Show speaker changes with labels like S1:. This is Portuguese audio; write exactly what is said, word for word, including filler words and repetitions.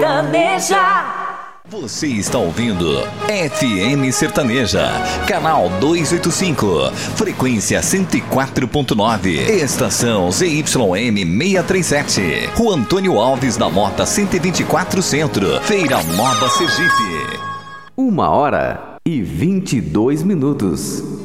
S1: Sertaneja.
S2: Você está ouvindo F M Sertaneja, canal duzentos e oitenta e cinco, frequência cento e quatro ponto nove, estação Z Y M seiscentos e trinta e sete, Rua Antônio Alves da Mota cento e vinte e quatro Centro, Feira Nova, Sergipe.
S3: Uma hora e vinte e dois minutos.